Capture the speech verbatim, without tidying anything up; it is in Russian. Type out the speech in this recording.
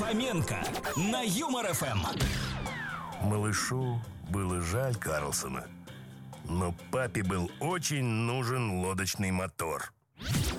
Фоменко на Юмор ФМ. Малышу было жаль Карлсона, но папе был очень нужен лодочный мотор.